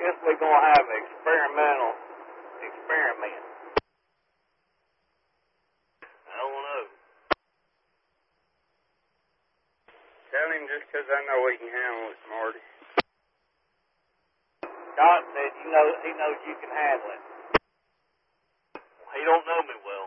guess we're going to have an experimental experiment. I don't know. Tell him just 'cause I know he can handle it, Marty. Scott said he knows you can handle it. He don't know me well.